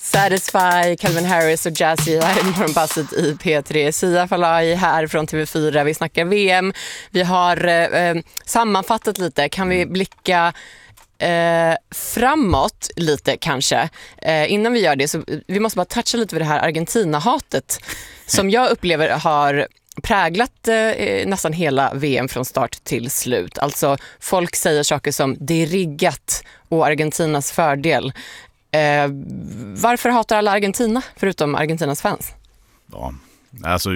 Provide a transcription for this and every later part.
Satisfy, Calvin Harris och Jazzy här i Morgonpasset i P3. Sia Falahi här från TV4. Vi snackar VM. Vi har sammanfattat lite. Kan vi blicka framåt lite kanske? Innan vi gör det så vi måste bara toucha lite vid det här Argentina-hatet som jag upplever har präglat nästan hela VM från start till slut. Alltså folk säger saker som det är riggat och Argentinas fördel. Varför hatar alla Argentina förutom Argentinas fans? Ja, alltså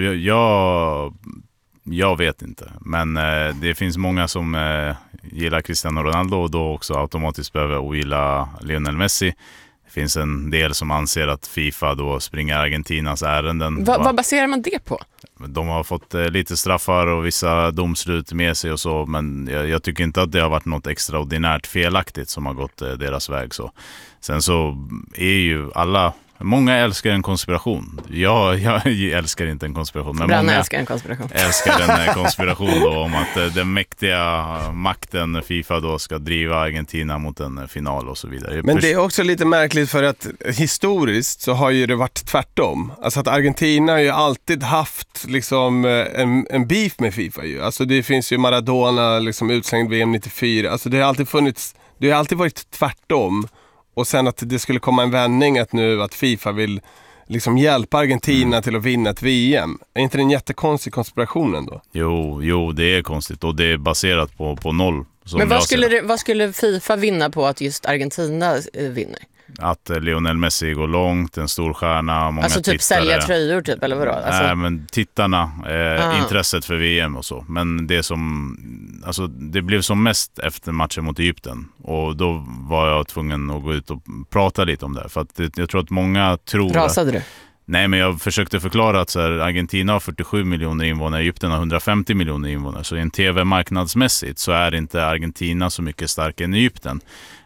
jag vet inte. Men det finns många som gillar Cristiano Ronaldo och då också automatiskt behöver ogilla Lionel Messi. Det finns en del som anser att FIFA då springer Argentinas ärenden. Vad baserar man det på? De har fått lite straffar och vissa domslut med sig och så, men jag tycker inte att det har varit något extraordinärt felaktigt som har gått deras väg. Så. Sen så är ju många älskar en konspiration. Jag älskar inte en konspiration. Men många älskar en konspiration. Älskar en konspiration då, om att den mäktiga makten FIFA då ska driva Argentina mot en final och så vidare. Men det är också lite märkligt för att historiskt så har ju det varit tvärtom. Alltså att Argentina har ju alltid haft liksom en beef med FIFA ju. Alltså det finns ju Maradona liksom utslängd VM 94. Alltså det har alltid varit tvärtom. Och sen att det skulle komma en vändning att FIFA vill liksom hjälpa Argentina till att vinna ett VM. Är inte det en jättekonstig konspiration ändå? Jo, det är konstigt och det är baserat på noll. Men vad skulle FIFA vinna på att just Argentina vinner? Att Lionel Messi går långt, en stor stjärna, många alltså typ tittare. Sälja tröjor typ, eller vadå? Alltså... Nej, men tittarna, intresset för VM och så. Men det blev som mest efter matchen mot Egypten. Och då var jag tvungen att gå ut och prata lite om det. För att jag tror att många tror... Rasade du? Nej, men jag försökte förklara att Argentina har 47 miljoner invånare, Egypten har 150 miljoner invånare. Så i en tv-marknadsmässigt så är inte Argentina så mycket starkare än Egypten.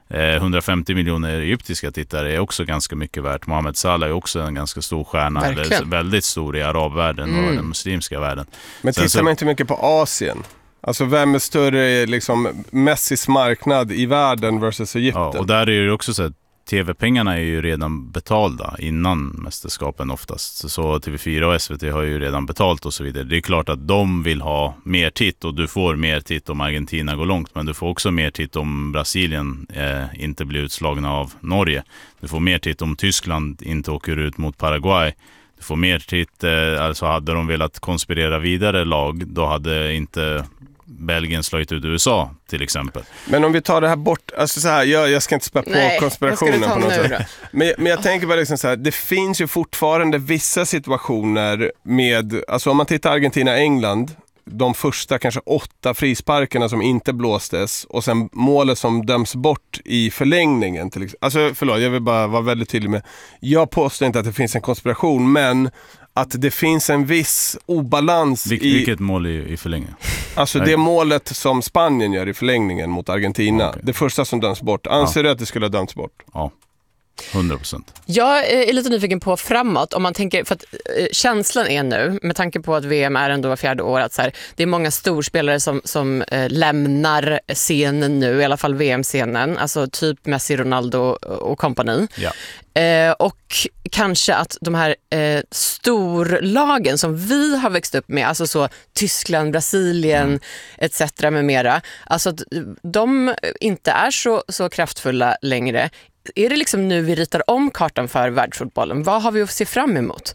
150 miljoner egyptiska tittare är också ganska mycket värt. Mohamed Salah är också en ganska stor stjärna, eller väldigt stor i arabvärlden och den muslimska världen. Men tittar man inte mycket på Asien? Alltså vem är större liksom Messis marknad i världen versus Egypten? Ja, och där är det också så att tv-pengarna är ju redan betalda innan mästerskapen oftast. Så TV4 och SVT har ju redan betalt och så vidare. Det är klart att de vill ha mer titt och du får mer titt om Argentina går långt. Men du får också mer titt om Brasilien inte blir utslagna av Norge. Du får mer titt om Tyskland inte åker ut mot Paraguay. Du får mer titt, alltså hade de velat konspirera vidare lag, då hade inte Belgien slagit ut USA till exempel. Men om vi tar det här bort, alltså så här, jag ska inte spä på konspirationen på något sätt. Men jag tänker bara liksom så här, det finns ju fortfarande vissa situationer med, alltså om man tittar Argentina-England, de första kanske 8 frisparkerna som inte blåstes och sen målet som döms bort i förlängningen till exempel. Alltså förlåt, jag vill bara vara väldigt tydlig med, jag påstår inte att det finns en konspiration, men att det finns en viss obalans Vilket mål i förlängningen? Alltså det målet som Spanien gör i förlängningen mot Argentina. Okay. Det första som döms bort. Anser du att det skulle ha dömts bort? Ja. 100%. Jag är lite nyfiken på framåt, om man tänker, för att känslan är nu, med tanke på att VM är ändå var 4:e år, att så här, det är många storspelare som lämnar scenen nu, i alla fall VM-scenen, alltså typ Messi, Ronaldo och kompani. Ja. Och kanske att de här storlagen som vi har växt upp med, alltså så Tyskland, Brasilien etc. med mera, alltså att de inte är så kraftfulla längre. Är det liksom nu vi ritar om kartan för världsfotbollen? Vad har vi att se fram emot?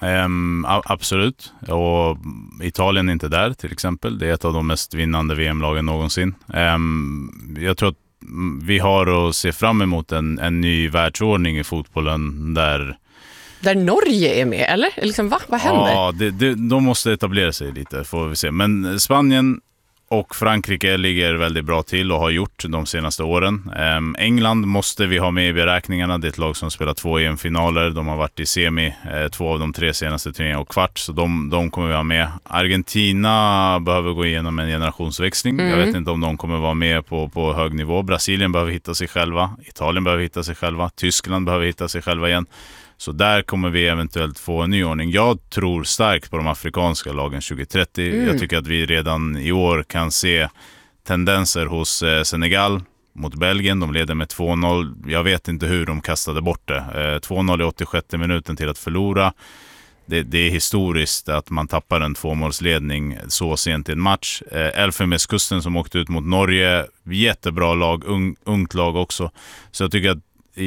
Absolut. Och Italien är inte där till exempel. Det är ett av de mest vinnande VM-lagen någonsin. Jag tror att vi har att se fram emot en ny världsordning i fotbollen där Norge är med, eller? Liksom, vad händer? Ja, de måste etablera sig lite, får vi se. Men Spanien och Frankrike ligger väldigt bra till och har gjort de senaste åren. England måste vi ha med i beräkningarna. Det är ett lag som spelar 2 EM-finaler. De har varit i semi 2 av de 3 senaste turneringarna och kvart. Så de kommer vi ha med. Argentina behöver gå igenom en generationsväxling. Jag vet inte om de kommer vara med på hög nivå. Brasilien behöver hitta sig själva. Italien behöver hitta sig själva. Tyskland behöver hitta sig själva igen. Så där kommer vi eventuellt få en ny ordning. Jag tror starkt på de afrikanska lagen 2030. Jag tycker att vi redan i år kan se tendenser hos Senegal, mot Belgien. De leder med 2-0. Jag vet inte hur de kastade bort det. 2-0 i 86 minuten till att förlora. Det är historiskt att man tappar en 2-målsledning så sent i en match. Elfenbenskusten som åkte ut mot Norge, jättebra lag, ungt lag också. Så jag tycker att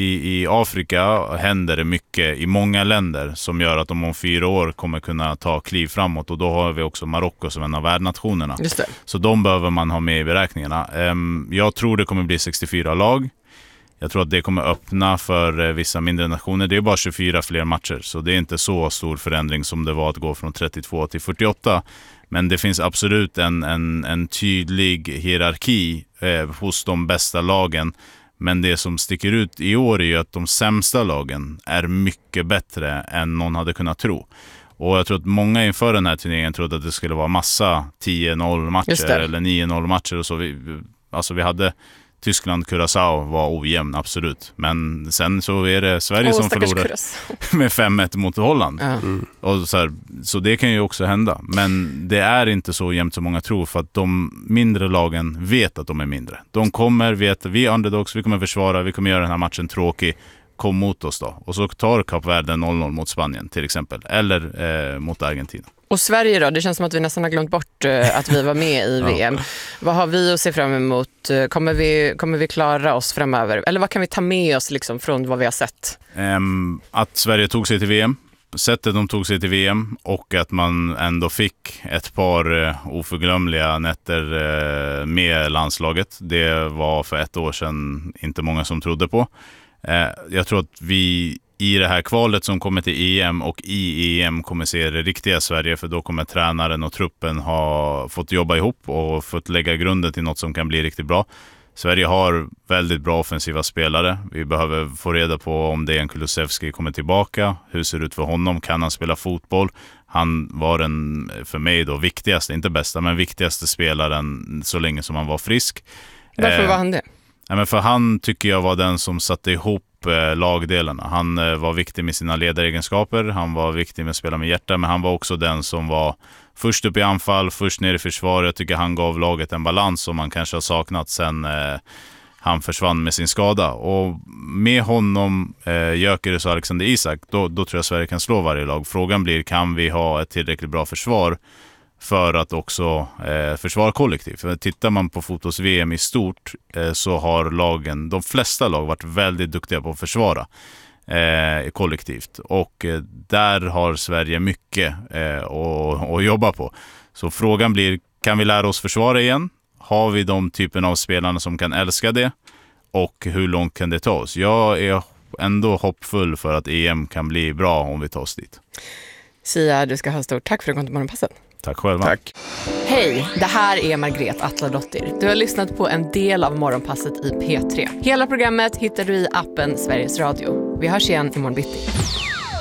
i Afrika händer det mycket i många länder som gör att de om 4 år kommer kunna ta kliv framåt, och då har vi också Marocko som en av värdnationerna. Just det. Så de behöver man ha med i beräkningarna. Jag tror det kommer bli 64 lag. Jag tror att det kommer öppna för vissa mindre nationer. Det är bara 24 fler matcher, så det är inte så stor förändring som det var att gå från 32 till 48. Men det finns absolut en tydlig hierarki hos de bästa lagen. Men det som sticker ut i år är ju att de sämsta lagen är mycket bättre än någon hade kunnat tro. Och jag tror att många inför den här turneringen trodde att det skulle vara massa 10-0 matcher eller 9-0 matcher och så. Vi hade Tyskland-Curaçao var ojämn, absolut. Men sen så är det Sverige som förlorar med 5-1 mot Holland. Och så det kan ju också hända. Men det är inte så jämnt som många tror, för att de mindre lagen vet att de är mindre. De kommer veta, vi är underdogs, vi kommer försvara, vi kommer göra den här matchen tråkig. Kom mot oss då. Och så tar Kap Verde 0-0 mot Spanien till exempel. Eller mot Argentina. Och Sverige då? Det känns som att vi nästan har glömt bort att vi var med i VM. Vad har vi att se fram emot? Kommer vi klara oss framöver? Eller vad kan vi ta med oss liksom från vad vi har sett? Att Sverige tog sig till VM. Sättet de tog sig till VM, och att man ändå fick ett par oförglömliga nätter med landslaget. Det var för 1 år sedan inte många som trodde på. Jag tror att vi i det här kvalet som kommer till EM och i EM kommer se det riktiga Sverige, för då kommer tränaren och truppen ha fått jobba ihop och fått lägga grunden till något som kan bli riktigt bra. Sverige har väldigt bra offensiva spelare. Vi behöver få reda på om Dejan Kulusevski kommer tillbaka. Hur ser det ut för honom? Kan han spela fotboll? Han var den, för mig då, viktigaste, inte bästa, men viktigaste spelaren så länge som han var frisk. Varför var han det? Men för han tycker jag var den som satte ihop lagdelarna. Han var viktig med sina ledaregenskaper, han var viktig med att spela med hjärta, men han var också den som var först upp i anfall, först ner i försvar. Jag tycker han gav laget en balans som man kanske har saknat sen han försvann med sin skada. Och med honom, Gyökeres och Alexander Isak, då tror jag Sverige kan slå varje lag. Frågan blir, kan vi ha ett tillräckligt bra försvar för att också försvara kollektivt? För tittar man på fotbolls-VM i stort så har de flesta lag varit väldigt duktiga på att försvara kollektivt. Och där har Sverige mycket att jobba på. Så frågan blir, kan vi lära oss försvara igen? Har vi de typen av spelarna som kan älska det? Och hur långt kan det ta oss? Jag är ändå hoppfull för att EM kan bli bra om vi tar oss dit. Sia, du ska ha stort tack för att du kom till Morgonpasset. Tack själva. Tack. Hej, det här är Margret Atladottir. Du har lyssnat på en del av Morgonpasset i P3. Hela programmet hittar du i appen Sveriges Radio. Vi hörs igen imorgon bitti.